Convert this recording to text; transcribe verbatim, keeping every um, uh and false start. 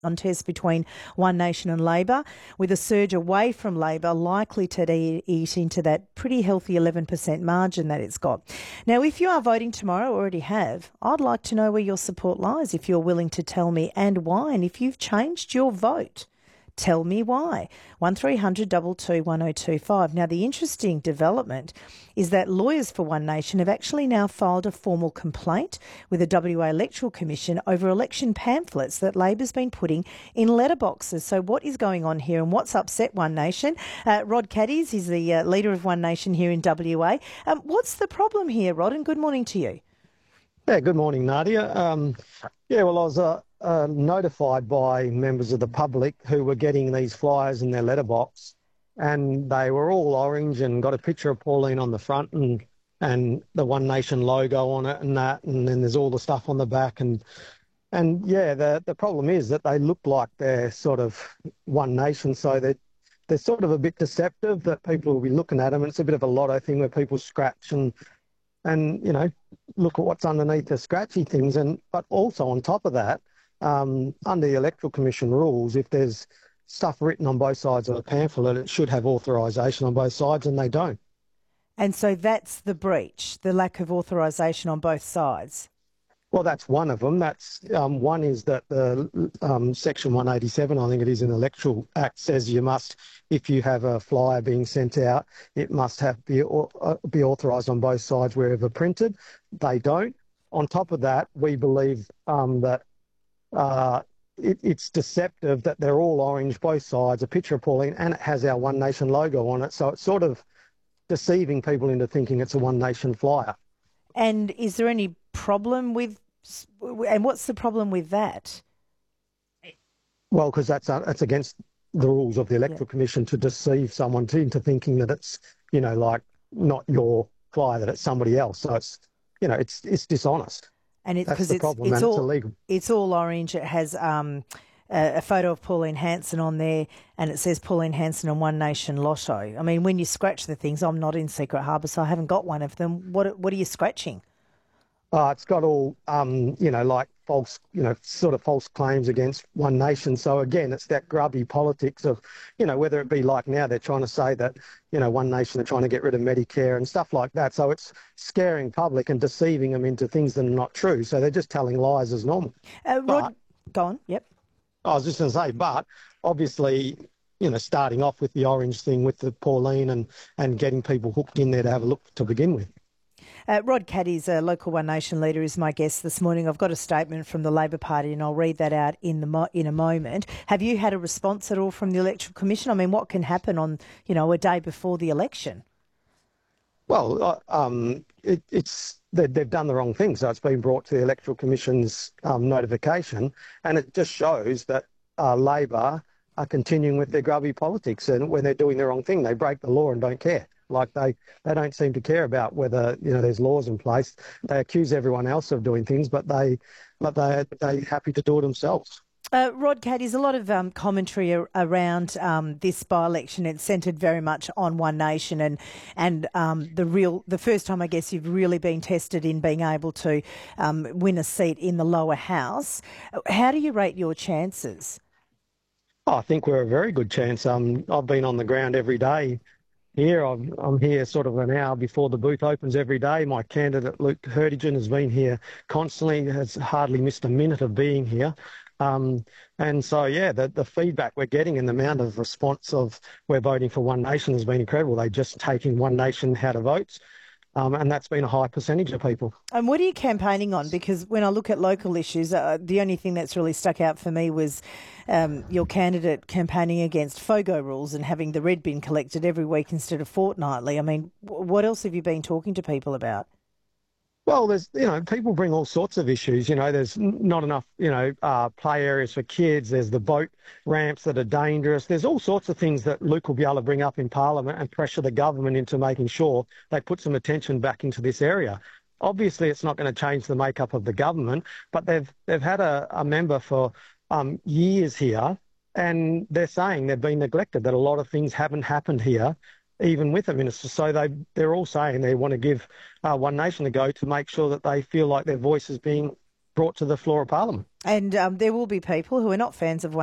contest between One Nation and Labor, with a surge away from Labor likely to eat into that pretty healthy eleven percent margin that it's got. Now, if you are voting tomorrow, already have, I'd like to know where your support lies, if you're willing to tell me, and why. And if you've changed your vote, tell me why. one three hundred two two one oh two five. Now, the interesting development is that lawyers for One Nation have actually now filed a formal complaint with the W A Electoral Commission over election pamphlets that Labor's been putting in letterboxes. So what is going on here and what's upset One Nation? Uh, Rod Caddies is the uh, leader of One Nation here in W A. Um, what's the problem here, Rod? And good morning to you. Yeah, good morning, Nadia. Um, yeah, well, I was uh, uh, notified by members of the public who were getting these flyers in their letterbox, and they were all orange and got a picture of Pauline on the front and and the One Nation logo on it and that, and then there's all the stuff on the back. And and yeah, the the problem is that they look like they're sort of One Nation, so that they're sort of a bit deceptive, that people will be looking at them. And it's a bit of a lotto thing where people scratch and and, you know, look at what's underneath the scratchy things. And but also on top of that, um, under the Electoral Commission rules, if there's stuff written on both sides of a pamphlet, it should have authorisation on both sides, and they don't. And so that's the breach, the lack of authorisation on both sides. Well, that's one of them. That's um, one is that the um, Section one eighty-seven, I think it is, in the Electoral Act, says you must, if you have a flyer being sent out, it must have be uh, be authorised on both sides wherever printed. They don't. On top of that, we believe um, that uh, it, it's deceptive that they're all orange, both sides, a picture of Pauline, and it has our One Nation logo on it. So it's sort of deceiving people into thinking it's a One Nation flyer. And is there any problem with, and what's the problem with that? Well, because that's uh, that's against the rules of the Electoral yeah. Commission to deceive someone to, into thinking that it's, you know, like not your flyer, that it's somebody else. So it's, you know, it's it's dishonest. And it's because it's, it's, it's, it's all it's illegal. It's all orange. It has um, a, a photo of Pauline Hanson on there, and it says Pauline Hanson and One Nation Lotto. I mean, when you scratch the things, I'm not in Secret Harbour, so I haven't got one of them. What what are you scratching? Uh, it's got all, um, you know, like false, you know, sort of false claims against One Nation. So again, it's that grubby politics of, you know, whether it be like now they're trying to say that, you know, One Nation are trying to get rid of Medicare and stuff like that. So it's scaring public and deceiving them into things that are not true. So they're just telling lies as normal. Uh, Rod, but, go on. Yep. I was just going to say, but obviously, you know, starting off with the orange thing with the Pauline and, and getting people hooked in there to have a look to begin with. Uh, Rod Caddies, a local One Nation leader, is my guest this morning. I've got a statement from the Labor Party and I'll read that out in the mo- in a moment. Have you had a response at all from the Electoral Commission? I mean, what can happen on, you know, a day before the election? Well, uh, um, it, it's they, they've done the wrong thing, so it's been brought to the Electoral Commission's um, notification, and it just shows that uh, Labor are continuing with their grubby politics, and when they're doing the wrong thing, they break the law and don't care. Like they, they don't seem to care about whether, you know, there's laws in place. They accuse everyone else of doing things, but they, but they, they're happy to do it themselves. Uh, Rod Caddies, a lot of um, commentary ar- around um, this by-election. It's centred very much on One Nation and and um, the real the first time I guess you've really been tested in being able to um, win a seat in the lower house. How do you rate your chances? Oh, I think we're a very good chance. Um, I've been on the ground every day. Here, I'm, I'm here sort of an hour before the booth opens every day. My candidate, Luke Hurtigan, has been here constantly, has hardly missed a minute of being here. Um, and so, yeah, the, the feedback we're getting and the amount of response of we're voting for One Nation has been incredible. They're just taking One Nation how to vote. Um, and that's been a high percentage of people. And what are you campaigning on? Because when I look at local issues, uh, the only thing that's really stuck out for me was um, your candidate campaigning against FOGO rules and having the red bin collected every week instead of fortnightly. I mean, w- what else have you been talking to people about? Well, there's, you know, people bring all sorts of issues. You know, there's not enough, you know, uh, play areas for kids. There's the boat ramps that are dangerous. There's all sorts of things that Luke will be able to bring up in Parliament and pressure the government into making sure they put some attention back into this area. Obviously, it's not going to change the makeup of the government, but they've they've had a, a member for um, years here, and they're saying they've been neglected, that a lot of things haven't happened here, even with a minister. So they, they're all saying they want to give uh, One Nation a go to make sure that they feel like their voice is being brought to the floor of Parliament. And um, there will be people who are not fans of